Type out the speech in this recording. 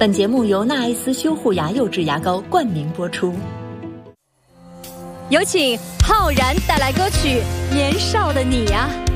本节目由纳爱斯修护牙釉质牙膏冠名播出。 有请浩然带来歌曲《年少的你》呀。